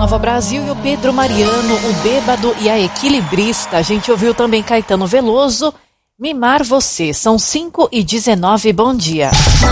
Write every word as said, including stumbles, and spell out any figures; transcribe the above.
Nova Brasil e o Pedro Mariano, o Bêbado e a Equilibrista. A gente ouviu também Caetano Veloso, Mimar Você. São cinco e dezenove, bom dia.